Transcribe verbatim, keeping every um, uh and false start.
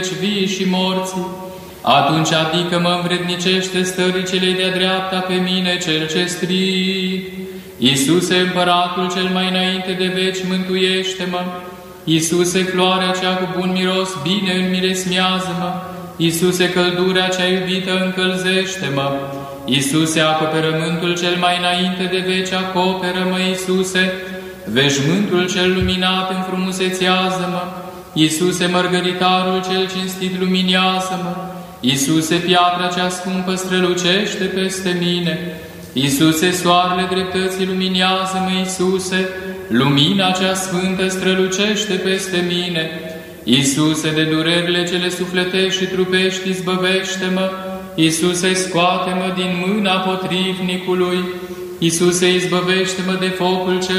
vii și morții, atunci adică-mă învrednicește stării cele de-a dreapta pe mine cel ce strig. Iisuse, Împăratul cel mai înainte de veci, mântuiește-mă! Iisuse, floarea cea cu bun miros, bine înmiresmează-mă! Iisuse, căldura cea iubită, încălzește-mă! Iisuse, acoperământul cel mai înainte de veci, acoperă-mă, Iisuse! Veșmântul cel luminat, înfrumusețează-mă! Iisuse, mărgăritarul cel cinstit, luminează-mă! Iisuse, piatra cea scumpă, strălucește peste mine! Iisuse, soarele dreptății, luminează-mă, Iisuse! Lumina cea sfântă strălucește peste mine! Iisuse, de durerile cele sufletești și trupești, izbăvește-mă! Iisuse, scoate-mă din mâna potrivnicului! Iisuse, izbăvește-mă de focul cel